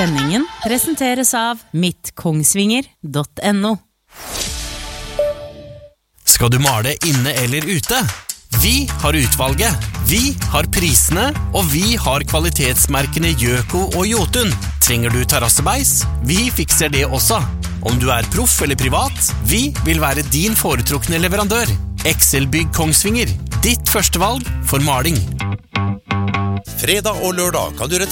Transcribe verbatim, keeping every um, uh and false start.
Sendingen presenteres av mitt kongsvinger punktum no. Skal du male inne eller ute? Vi har utvalget, vi har prisene, og vi har kvalitetsmerkene Gjøko og Jotun. Trenger du terrassebeis? Vi fikser det også. Om du er proff eller privat, vi vil være din foretrukne leverandør. Excel-bygg Kongsvinger, ditt første valg for maling. Fredag og lørdag kan du